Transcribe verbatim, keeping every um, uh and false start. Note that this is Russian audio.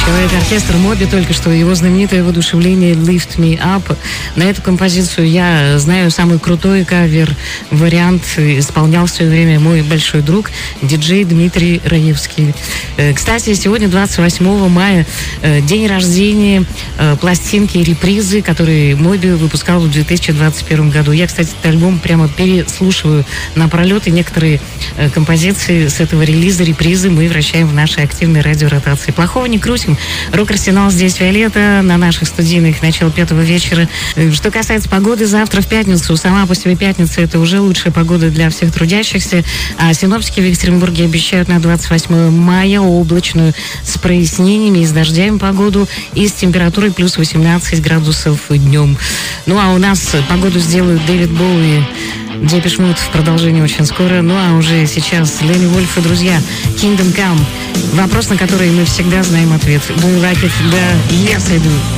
Человек-оркестр Моби только что, его знаменитое воодушевление «Lift Me Up». На эту композицию я знаю самый крутой кавер-вариант, исполнял в свое время мой большой друг, диджей Дмитрий Раевский. Кстати, сегодня, двадцать восьмого мая, день рождения пластинки и репризы, которые Моби выпускал в две тысячи двадцать первом году. Я, кстати, этот альбом прямо переслушиваю напролет, и некоторые композиции с этого релиза, репризы мы вращаем в нашей активной радиоротации. Плохого не крутим. Рок-арсенал здесь Виолетта на наших студийных начало пятого вечера. Что касается погоды, завтра в пятницу, сама по себе пятница — это уже лучшая погода для всех трудящихся. А синоптики в Екатеринбурге обещают на двадцать восьмое мая облачную с прояснениями и с дождями погоду и с температурой плюс восемнадцать градусов днем. Ну а у нас погоду сделают Дэвид Боуи, Депеш Мод в продолжении очень скоро. Ну а уже сейчас Ленни Вольф и друзья, Kingdom Come. Вопрос, на который мы всегда знаем ответ. Do you like it? Да, yes, I do.